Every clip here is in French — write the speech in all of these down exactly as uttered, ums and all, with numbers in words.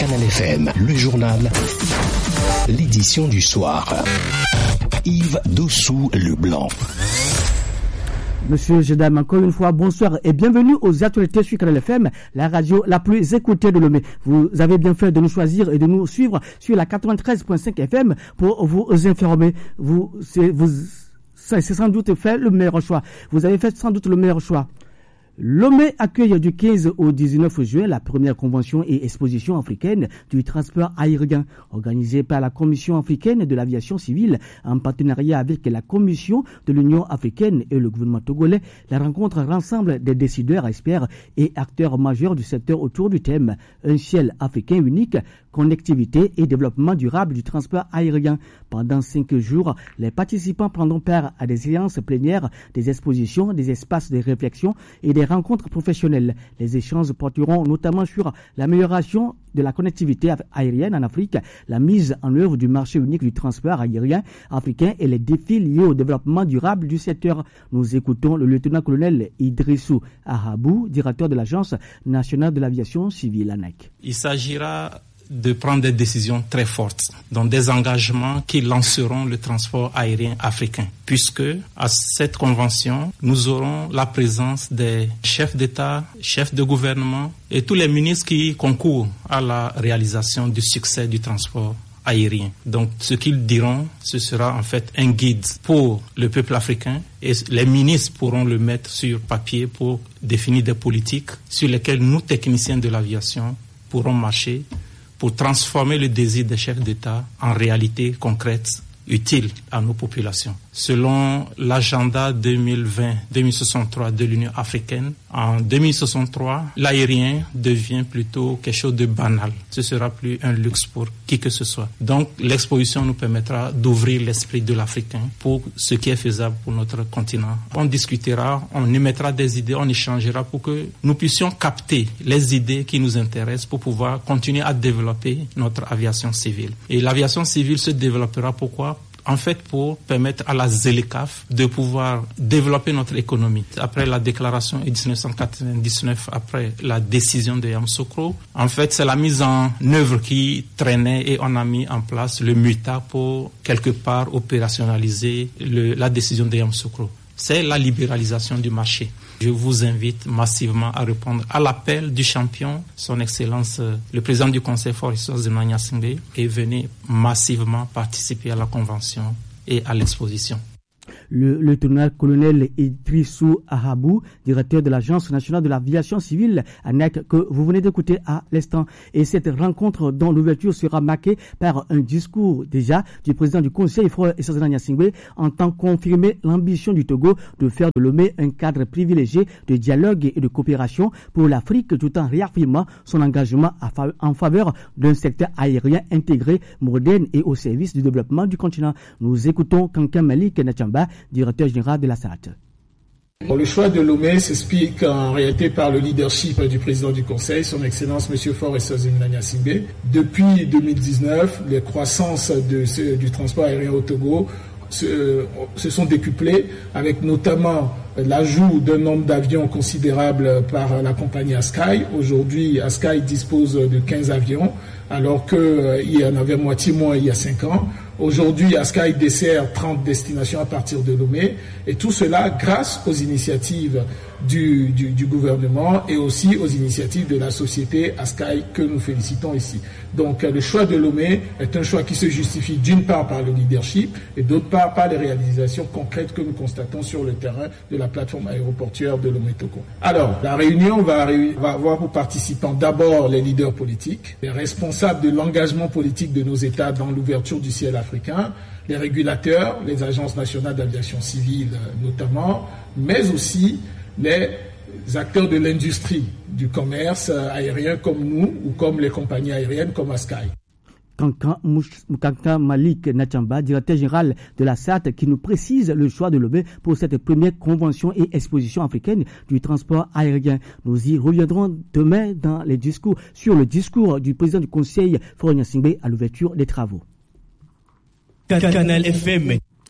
Canal F M, le journal, l'édition du soir. Yves Dossou-Leblanc. Monsieur Jedam, encore une fois, bonsoir et bienvenue aux actualités sur Canal F M, la radio la plus écoutée de Lomé. Vous avez bien fait de nous choisir et de nous suivre sur la quatre-vingt-treize virgule cinq F M pour vous informer. Vous, c'est, vous, c'est sans doute fait le meilleur choix. Vous avez fait sans doute le meilleur choix. Lomé accueille du quinze au dix-neuf juin la première convention et exposition africaine du transport aérien organisée par la Commission africaine de l'aviation civile en partenariat avec la Commission de l'Union africaine et le gouvernement togolais. La rencontre rassemble des décideurs, experts et acteurs majeurs du secteur autour du thème « Un ciel africain unique, connectivité et développement durable du transport aérien ». Pendant cinq jours, les participants prendront part à des séances plénières, des expositions, des espaces de réflexion et des rencontres professionnelles. Les échanges porteront notamment sur l'amélioration de la connectivité aérienne en Afrique, la mise en œuvre du marché unique du transport aérien africain et les défis liés au développement durable du secteur. Nous écoutons le lieutenant-colonel Idrissou Ahabou, directeur de l'Agence nationale de l'aviation civile, A N A C. Il s'agira de prendre des décisions très fortes, dans des engagements qui lanceront le transport aérien africain, puisque à cette convention, nous aurons la présence des chefs d'État, chefs de gouvernement et tous les ministres qui concourent à la réalisation du succès du transport aérien. Donc, ce qu'ils diront, ce sera en fait un guide pour le peuple africain et les ministres pourront le mettre sur papier pour définir des politiques sur lesquelles nous, techniciens de l'aviation, pourrons marcher pour transformer le désir des chefs d'État en réalité concrète, utile à nos populations. Selon l'agenda deux mille vingt deux mille soixante-trois de l'Union africaine, en deux mille soixante-trois, l'aérien devient plutôt quelque chose de banal. Ce sera plus un luxe pour qui que ce soit. Donc, l'exposition nous permettra d'ouvrir l'esprit de l'Africain pour ce qui est faisable pour notre continent. On discutera, on émettra des idées, on échangera pour que nous puissions capter les idées qui nous intéressent pour pouvoir continuer à développer notre aviation civile. Et l'aviation civile se développera pourquoi ? En fait, pour permettre à la ZLECAf de pouvoir développer notre économie. Après la déclaration de dix-neuf cent quatre-vingt-dix-neuf, après la décision de Yamoussoukro, en fait, c'est la mise en œuvre qui traînait et on a mis en place le MUTA pour, quelque part, opérationnaliser le, la décision de Yamoussoukro. C'est la libéralisation du marché. Je vous invite massivement à répondre à l'appel du champion, son Excellence, le président du Conseil Faure Zemna Singbe, et venez massivement participer à la convention et à l'exposition. Le lieutenant-colonel Idrissou Ahabou, directeur de l'Agence nationale de l'aviation civile, A N A C, que vous venez d'écouter à l'instant. Et cette rencontre dont l'ouverture sera marquée par un discours déjà du président du Conseil, Faure Singbe, entend confirmer l'ambition du Togo de faire de Lomé un cadre privilégié de dialogue et de coopération pour l'Afrique, tout en réaffirmant son engagement en faveur d'un secteur aérien intégré, moderne et au service du développement du continent. Nous écoutons Kankan Malik Nachamba, directeur général de la S A T. Le choix de Lomé s'explique en réalité par le leadership du président du Conseil, son Excellence M. Faure Zemna Singbe. Depuis deux mille dix-neuf, les croissances de ce, du transport aérien au Togo se, se sont décuplées, avec notamment l'ajout d'un nombre d'avions considérable par la compagnie Askai. Aujourd'hui, Askai dispose de quinze avions, alors qu'il euh, y en avait moitié moins il y a cinq ans. Aujourd'hui, Askai dessert trente destinations à partir de Lomé, et tout cela grâce aux initiatives du, du, du gouvernement et aussi aux initiatives de la société Askai que nous félicitons ici. Donc le choix de Lomé est un choix qui se justifie d'une part par le leadership et d'autre part par les réalisations concrètes que nous constatons sur le terrain de la plateforme aéroportuaire de Lomé-Toko. Alors, la réunion va, va avoir pour participants d'abord les leaders politiques, les responsables de l'engagement politique de nos États dans l'ouverture du ciel africain, les régulateurs, les agences nationales d'aviation civile notamment, mais aussi les acteurs de l'industrie du commerce aérien comme nous ou comme les compagnies aériennes comme Askai. Kankan Malik Nachamba, directeur général de la S A T, qui nous précise le choix de Lomé pour cette première convention et exposition africaine du transport aérien. Nous y reviendrons demain dans les discours, sur le discours du président du Conseil, Faure Singbe, à l'ouverture des travaux. Canal F M.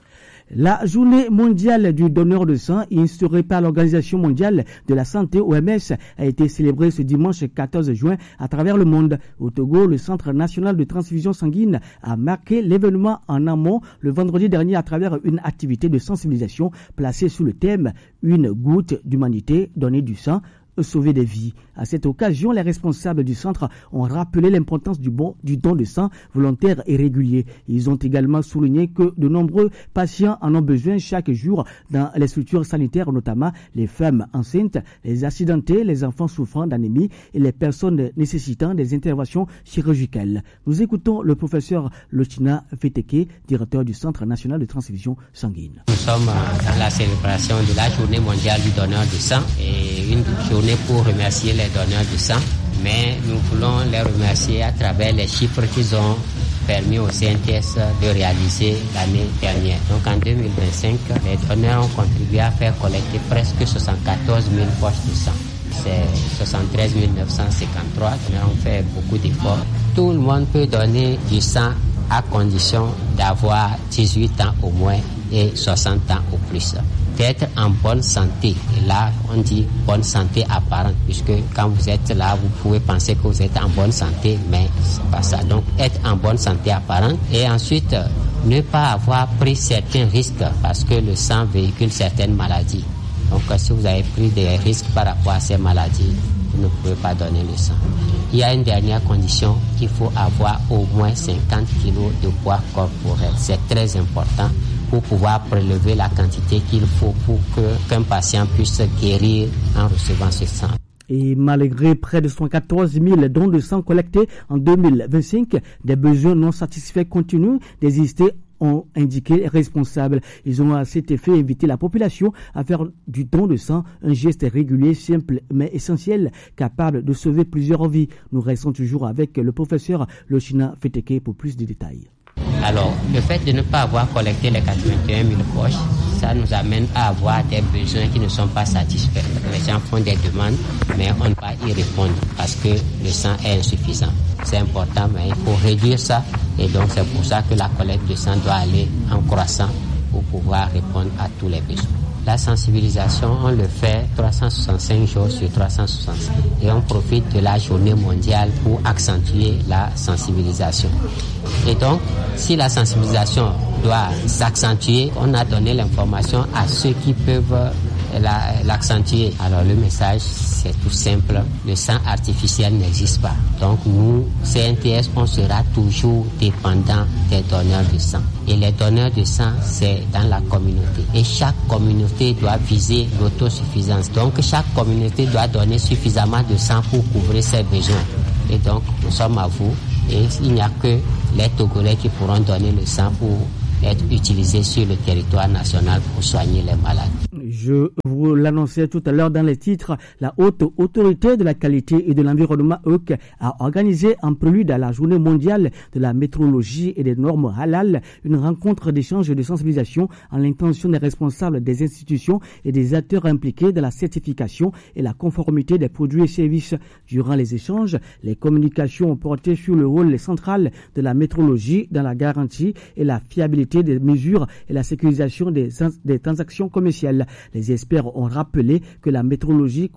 La journée mondiale du donneur de sang, instaurée par l'Organisation mondiale de la santé O M S, a été célébrée ce dimanche quatorze juin à travers le monde. Au Togo, le Centre national de transfusion sanguine a marqué l'événement en amont le vendredi dernier à travers une activité de sensibilisation placée sous le thème « Une goutte d'humanité, donner du sang ». Sauver des vies. À cette occasion, les responsables du centre ont rappelé l'importance du, bon, du don de sang volontaire et régulier. Ils ont également souligné que de nombreux patients en ont besoin chaque jour dans les structures sanitaires, notamment les femmes enceintes, les accidentés, les enfants souffrant d'anémie et les personnes nécessitant des interventions chirurgicales. Nous écoutons le professeur Lochina Feteke, directeur du Centre national de transfusion sanguine. Nous sommes dans la célébration de la journée mondiale du donneur de sang et une journée pour remercier les donneurs de sang, mais nous voulons les remercier à travers les chiffres qu'ils ont permis au C N T S de réaliser l'année dernière. Donc en deux mille vingt-cinq, les donneurs ont contribué à faire collecter presque soixante-quatorze mille poches de sang. C'est soixante-treize mille neuf cent cinquante-trois. Nous avons fait beaucoup d'efforts. Tout le monde peut donner du sang à condition d'avoir dix-huit ans au moins et soixante ans au plus. D'être en bonne santé. Et là, on dit bonne santé apparente, puisque quand vous êtes là, vous pouvez penser que vous êtes en bonne santé, mais c'est pas ça. Donc, être en bonne santé apparente. Et ensuite, ne pas avoir pris certains risques, parce que le sang véhicule certaines maladies. Donc, si vous avez pris des risques par rapport à ces maladies, vous ne pouvez pas donner le sang. Il y a une dernière condition, qu'il faut avoir au moins cinquante kilos de poids corporel. C'est très important pour pouvoir prélever la quantité qu'il faut pour que, qu'un patient puisse guérir en recevant ce sang. Et malgré près de soixante-quatorze mille dons de sang collectés en deux mille vingt-cinq, des besoins non satisfaits continuent d'exister, ont indiqué les responsables. Ils ont à cet effet invité la population à faire du don de sang un geste régulier, simple mais essentiel, capable de sauver plusieurs vies. Nous restons toujours avec le professeur Lochina Feteke pour plus de détails. Alors, le fait de ne pas avoir collecté les quatre-vingt-et-un mille poches, ça nous amène à avoir des besoins qui ne sont pas satisfaits. Les gens font des demandes, mais on ne peut pas y répondre parce que le sang est insuffisant. C'est important, mais il faut réduire ça. Et donc, c'est pour ça que la collecte de sang doit aller en croissant pour pouvoir répondre à tous les besoins. La sensibilisation, on le fait trois cent soixante-cinq jours sur trois cent soixante-cinq. Et on profite de la journée mondiale pour accentuer la sensibilisation. Et donc, si la sensibilisation doit s'accentuer, on a donné l'information à ceux qui peuvent la, l'accentuer. Alors le message, c'est tout simple. Le sang artificiel n'existe pas. Donc nous, C N T S, on sera toujours dépendant des donneurs de sang. Et les donneurs de sang, c'est dans la communauté. Et chaque communauté doit viser l'autosuffisance. Donc chaque communauté doit donner suffisamment de sang pour couvrir ses besoins. Et donc, nous sommes à vous. Et il n'y a que les Togolais qui pourront donner le sang pour être utilisés sur le territoire national pour soigner les malades. Je vous l'annonçais tout à l'heure dans les titres, la Haute Autorité de la Qualité et de l'Environnement H O C a organisé en prélude à la Journée mondiale de la métrologie et des normes halal une rencontre d'échange et de sensibilisation en l'intention des responsables des institutions et des acteurs impliqués dans la certification et la conformité des produits et services. Durant les échanges, les communications ont porté sur le rôle central de la métrologie dans la garantie et la fiabilité des mesures et la sécurisation des, des transactions commerciales. Les experts ont rappelé que la métrologie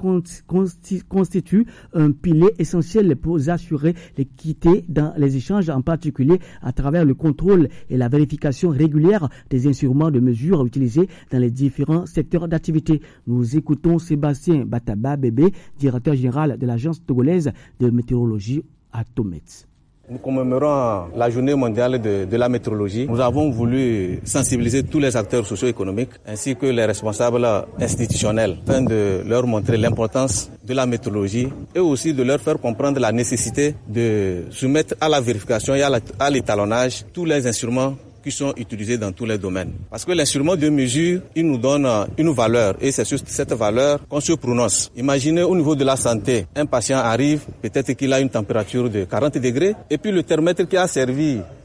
constitue un pilier essentiel pour assurer l'équité dans les échanges, en particulier à travers le contrôle et la vérification régulière des instruments de mesure utilisés dans les différents secteurs d'activité. Nous écoutons Sébastien Bataba Bébé, directeur général de l'Agence togolaise de météorologie à Tomets. Nous commémorons la journée mondiale de, de la météorologie. Nous avons voulu sensibiliser tous les acteurs socio-économiques ainsi que les responsables institutionnels afin de leur montrer l'importance de la météorologie et aussi de leur faire comprendre la nécessité de soumettre à la vérification et à, la, à l'étalonnage tous les instruments qui sont utilisés dans tous les domaines. Parce que l'instrument de mesure, il nous donne une valeur et c'est sur cette valeur qu'on se prononce. Imaginez au niveau de la santé, un patient arrive, peut-être qu'il a une température de quarante degrés et puis le thermomètre qui a servi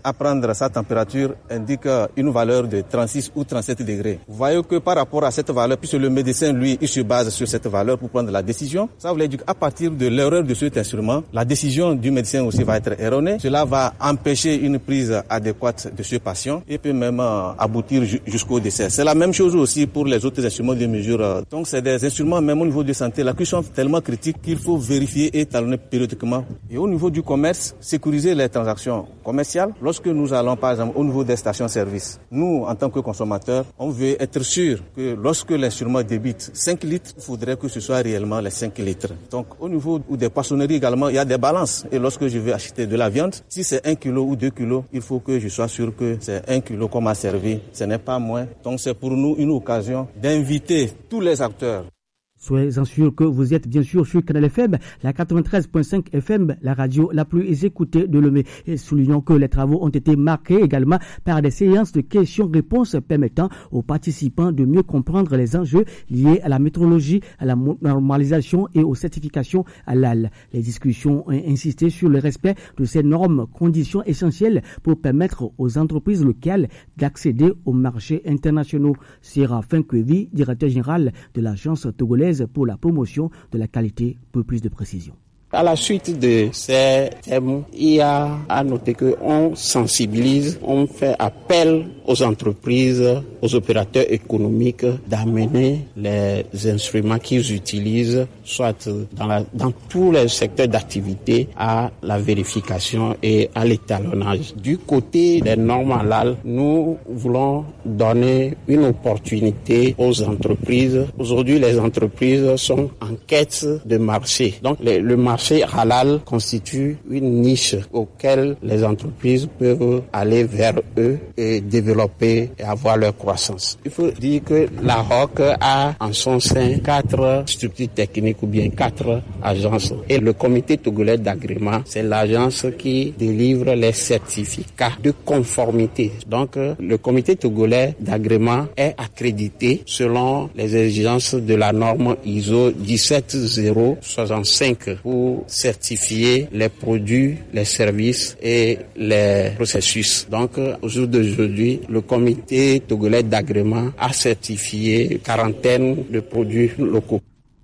à prendre sa température indique une valeur de trente-six ou trente-sept degrés. Vous voyez que par rapport à cette valeur, puisque le médecin, lui, il se base sur cette valeur pour prendre la décision, ça voulait dire qu'à partir de l'erreur de cet instrument, la décision du médecin aussi va être erronée. Cela va empêcher une prise adéquate de ce patient et peut même aboutir jusqu'au décès. C'est la même chose aussi pour les autres instruments de mesure. Donc c'est des instruments, même au niveau de santé, là, qui sont tellement critiques qu'il faut vérifier et talonner périodiquement. Et au niveau du commerce, sécuriser les transactions commerciales. Lorsque nous allons, par exemple, au niveau des stations-service, nous, en tant que consommateurs, on veut être sûr que lorsque l'instrument débite cinq litres, il faudrait que ce soit réellement les cinq litres. Donc, au niveau des poissonneries également, il y a des balances. Et lorsque je veux acheter de la viande, si c'est un kilo ou deux kilos, il faut que je sois sûr que c'est un kilo qu'on m'a servi. Ce n'est pas moins. Donc, c'est pour nous une occasion d'inviter tous les acteurs. Soyez-en sûr que vous êtes bien sûr sur Canal F M, la quatre-vingt-treize virgule cinq F M, la radio la plus écoutée de Lomé. Et soulignons que les travaux ont été marqués également par des séances de questions-réponses permettant aux participants de mieux comprendre les enjeux liés à la métrologie, à la normalisation et aux certifications halal. Les discussions ont insisté sur le respect de ces normes, conditions essentielles pour permettre aux entreprises locales d'accéder aux marchés internationaux. Séraphin Kwevi, directeur général de l'agence togolaise pour la promotion de la qualité, pour plus de précision. À la suite de ces thèmes, il y a à noter qu'on sensibilise, on fait appel aux entreprises, aux opérateurs économiques d'amener les instruments qu'ils utilisent, soit dans, la, dans tous les secteurs d'activité, à la vérification et à l'étalonnage. Du côté des normes halal, nous voulons donner une opportunité aux entreprises. Aujourd'hui, les entreprises sont en quête de marché. Donc, le, le marché Le marché halal constitue une niche auquel les entreprises peuvent aller vers eux et développer et avoir leur croissance. Il faut dire que la R O C a en son sein quatre structures techniques ou bien quatre agences. Et le comité togolais d'agrément, c'est l'agence qui délivre les certificats de conformité. Donc, le comité togolais d'agrément est accrédité selon les exigences de la norme I S O dix-sept zéro soixante-cinq pour certifier les produits, les services et les processus. Donc, au jour d'aujourd'hui, le comité togolais d'agrément a certifié quarantaine de produits locaux.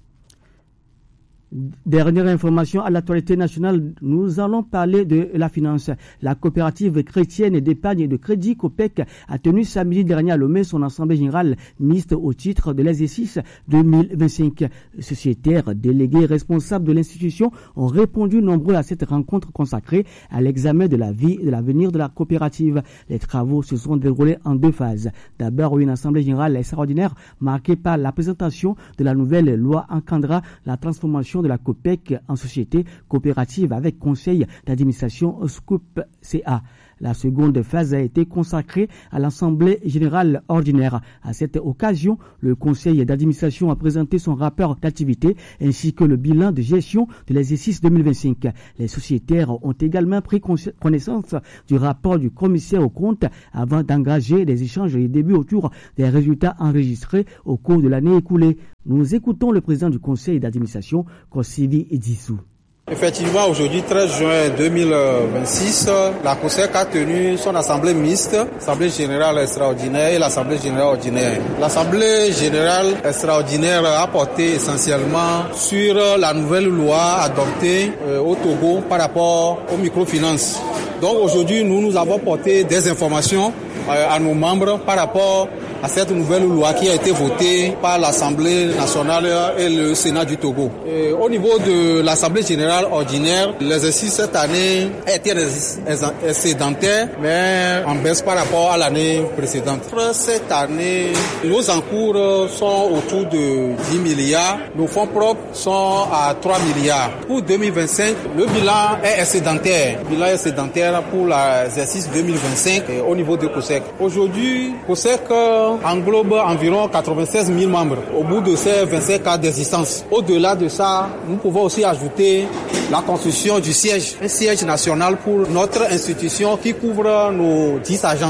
Dernière information à l'actualité nationale, nous allons parler de la finance. La coopérative chrétienne d'épargne et de crédit COPEC a tenu samedi dernier à Lomé son assemblée générale mixte au titre de l'exercice deux mille vingt-cinq. Sociétaires, délégués, responsables de l'institution ont répondu nombreux à cette rencontre consacrée à l'examen de la vie et de l'avenir de la coopérative. Les travaux se sont déroulés en deux phases. D'abord, une assemblée générale extraordinaire marquée par la présentation de la nouvelle loi encadrant la transformation de la COPEC en société coopérative avec conseil d'administration Scoop C A. La seconde phase a été consacrée à l'Assemblée générale ordinaire. À cette occasion, le conseil d'administration a présenté son rapport d'activité ainsi que le bilan de gestion de l'exercice deux mille vingt-cinq. Les sociétaires ont également pris connaissance du rapport du commissaire aux comptes avant d'engager des échanges et débuts autour des résultats enregistrés au cours de l'année écoulée. Nous écoutons le président du conseil d'administration, Kosivi Edissou. Effectivement, aujourd'hui, treize juin deux mille vingt-six, la COSEC a tenu son assemblée mixte, l'assemblée générale extraordinaire et l'assemblée générale ordinaire. L'assemblée générale extraordinaire a porté essentiellement sur la nouvelle loi adoptée au Togo par rapport aux microfinances. Donc aujourd'hui, nous, nous avons porté des informations à nos membres par rapport à cette nouvelle loi qui a été votée par l'Assemblée nationale et le Sénat du Togo. Et au niveau de l'Assemblée générale ordinaire, l'exercice cette année a été excédentaire, mais en baisse par rapport à l'année précédente. Cette année, nos encours sont autour de dix milliards, nos fonds propres sont à trois milliards. Pour deux mille vingt-cinq, le bilan est excédentaire. Le bilan est excédentaire pour l'exercice deux mille vingt-cinq au niveau de COSEC. Aujourd'hui, COSEC englobe environ quatre-vingt-seize mille membres au bout de ces vingt-cinq ans d'existence. Au-delà de ça, nous pouvons aussi ajouter la construction du siège, un siège national pour notre institution qui couvre nos dix agences.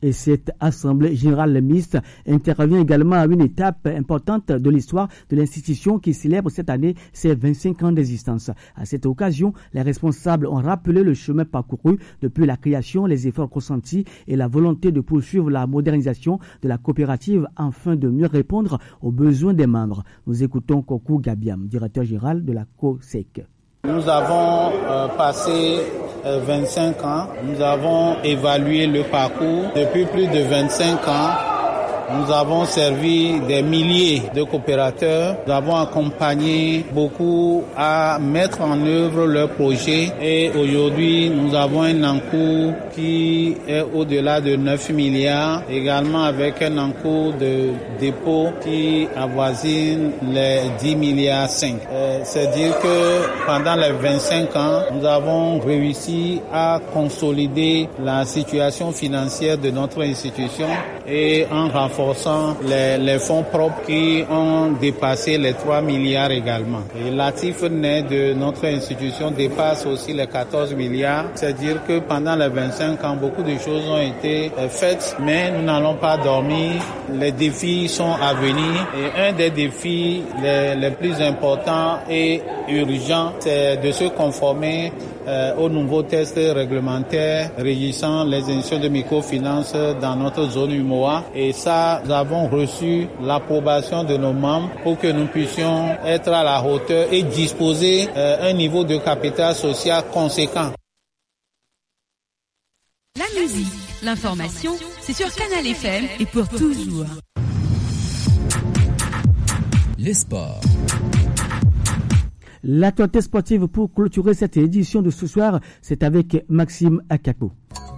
Et cette assemblée générale mixte intervient également à une étape importante de l'histoire de l'institution qui célèbre cette année ses vingt-cinq ans d'existence. À cette occasion, les responsables ont rappelé le chemin parcouru depuis la création, les efforts consentis et la volonté de poursuivre la modernisation de la coopérative afin de mieux répondre aux besoins des membres. Nous écoutons Kokou Gabiam, directeur général de la C O S E C. Nous avons euh, passé euh, vingt-cinq ans, nous avons évalué le parcours depuis plus de vingt-cinq ans. Nous avons servi des milliers de coopérateurs. Nous avons accompagné beaucoup à mettre en œuvre leurs projets. Et aujourd'hui, nous avons un encours qui est au-delà de neuf milliards. Également avec un encours de dépôt qui avoisine les dix milliards cinq. C'est dire que pendant les vingt-cinq ans, nous avons réussi à consolider la situation financière de notre institution et en renforçant Les, les fonds propres qui ont dépassé les trois milliards également. Et l'actif net de notre institution dépasse aussi les quatorze milliards. C'est-à-dire que pendant les vingt-cinq ans, beaucoup de choses ont été faites, mais nous n'allons pas dormir. Les défis sont à venir. Et un des défis les, les plus importants et urgents, c'est de se conformer Euh, aux nouveaux tests réglementaires régissant les institutions de microfinance dans notre zone U M O A. Et ça, nous avons reçu l'approbation de nos membres pour que nous puissions être à la hauteur et disposer euh, un niveau de capital social conséquent. La musique, l'information, c'est sur Canal F M et pour toujours. Les sports. L'actualité sportive pour clôturer cette édition de ce soir, c'est avec Maxime Akako.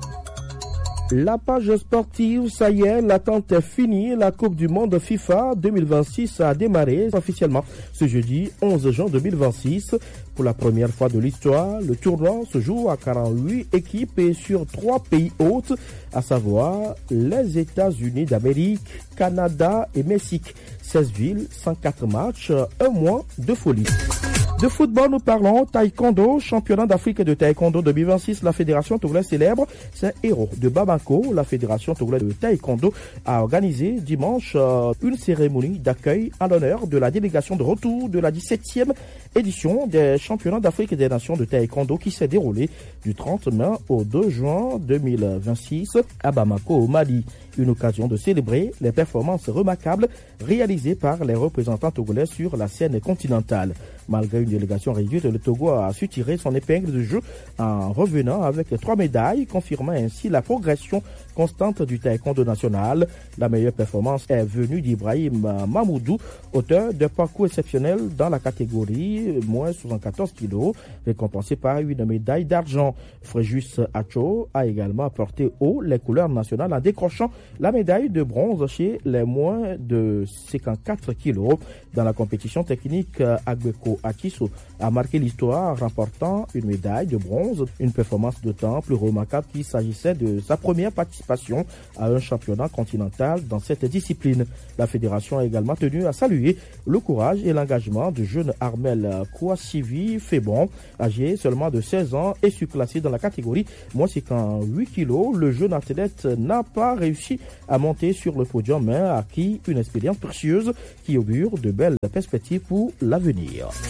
La page sportive, ça y est, l'attente est finie. La Coupe du Monde FIFA deux mille vingt-six a démarré officiellement ce jeudi onze juin deux mille vingt-six. Pour la première fois de l'histoire, le tournoi se joue à quarante-huit équipes et sur trois pays hôtes, à savoir les États-Unis d'Amérique, Canada et Mexique. seize villes, cent quatre matchs, un mois de folie. De football, nous parlons taekwondo, championnat d'Afrique de taekwondo deux mille vingt-six. La fédération togolaise célèbre ses héros de Bamako. La fédération togolaise de taekwondo a organisé dimanche euh, une cérémonie d'accueil à l'honneur de la délégation de retour de la dix-septième édition des championnats d'Afrique des nations de taekwondo qui s'est déroulée du trente mai au deux juin deux mille vingt-six à Bamako au Mali. Une occasion de célébrer les performances remarquables réalisées par les représentants togolais sur la scène continentale. Malgré une délégation réduite, le Togo a su tirer son épingle du jeu en revenant avec trois médailles, confirmant ainsi la progression constante du taekwondo national. La meilleure performance est venue d'Ibrahim Mamoudou, auteur d'un parcours exceptionnel dans la catégorie moins soixante-quatorze kilos, récompensé par une médaille d'argent. Fréjus Acho a également porté haut les couleurs nationales en décrochant la médaille de bronze chez les moins de cinquante-quatre kilos. Dans la compétition technique, Agbeko Akiso a marqué l'histoire, remportant une médaille de bronze, une performance de temps plus remarquable qu'il s'agissait de sa première participation à un championnat continental dans cette discipline. La fédération a également tenu à saluer le courage et l'engagement du jeune Armel Kouassivi Fébon, âgé seulement de seize ans et surclassé dans la catégorie moins cinquante-huit kilos. Le jeune athlète n'a pas réussi à monter sur le podium, mais a acquis une expérience précieuse qui augure de belles perspectives pour l'avenir.